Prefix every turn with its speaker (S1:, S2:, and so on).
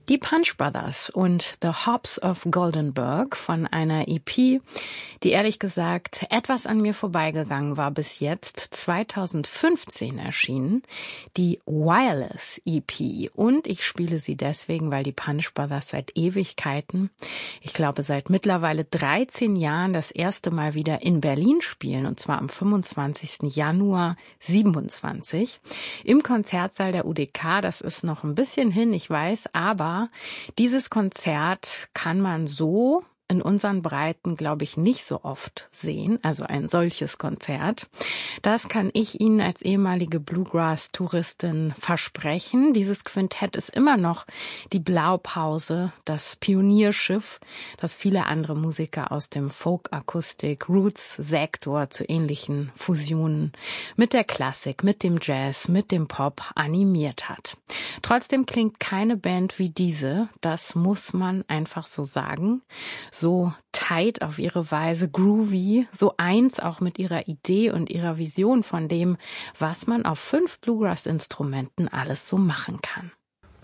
S1: Die Punch Brothers und The Hops of Goldenberg von einer EP, die ehrlich gesagt etwas an mir vorbeigegangen war bis jetzt, 2015 erschienen, die Wireless EP. Und ich spiele sie deswegen, weil die Punch Brothers seit Ewigkeiten, ich glaube seit mittlerweile 13 Jahren, das erste Mal wieder in Berlin spielen, und zwar am 25. Januar 27 im Konzertsaal der UDK. Das ist noch ein bisschen hin, ich weiß, aber dieses Konzert kann man so in unseren Breiten, glaube ich, nicht so oft sehen, also ein solches Konzert. Das kann ich Ihnen als ehemalige Bluegrass-Touristin versprechen. Dieses Quintett ist immer noch die Blaupause, das Pionierschiff, das viele andere Musiker aus dem Folk-Akustik-Roots-Sektor zu ähnlichen Fusionen mit der Klassik, mit dem Jazz, mit dem Pop animiert hat. Trotzdem klingt keine Band wie diese, das muss man einfach so sagen. So tight auf ihre Weise, groovy, so eins auch mit ihrer Idee und ihrer Vision von dem, was man auf 5 Bluegrass-Instrumenten alles so machen kann.